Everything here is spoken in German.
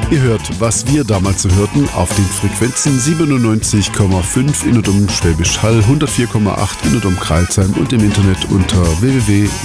Ihr hört, was wir damals so hörten, auf den Frequenzen 97,5 in und um Schwäbisch Hall, 104,8 in und um Crailsheim und im Internet unter www.radio-v.at.